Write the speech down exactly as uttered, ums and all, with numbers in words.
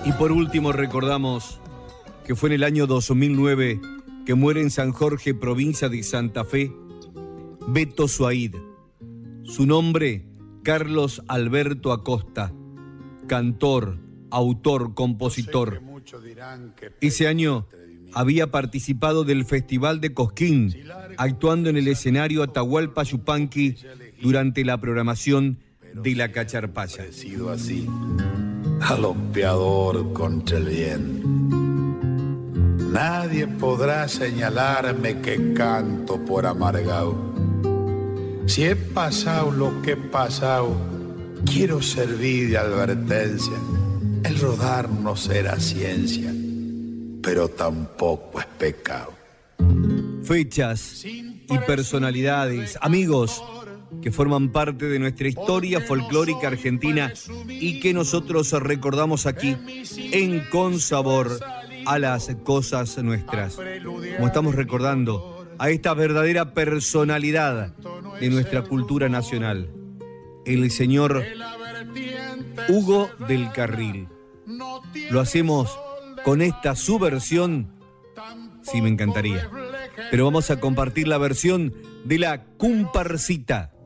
Y por último recordamos que fue en el año dos mil nueve que muere en San Jorge, provincia de Santa Fe, Beto Suaid. Su nombre, Carlos Alberto Acosta, cantor, autor, compositor. Ese año había participado del Festival de Cosquín, actuando en el escenario Atahualpa Yupanqui durante la programación de la Cacharpaya. Así, galopeador contra el bien. Nadie podrá señalarme que canto por amargado. Si he pasado lo que he pasado, quiero servir de advertencia. El rodar no será ciencia, pero tampoco es pecado. Fechas y personalidades, amigos que forman parte de nuestra historia folclórica argentina y que nosotros recordamos aquí en Con Sabor a las cosas nuestras. Como estamos recordando a esta verdadera personalidad de nuestra cultura nacional, el señor Hugo del Carril. Lo hacemos con esta su versión, sí, me encantaría, pero vamos a compartir la versión de la Comparsita.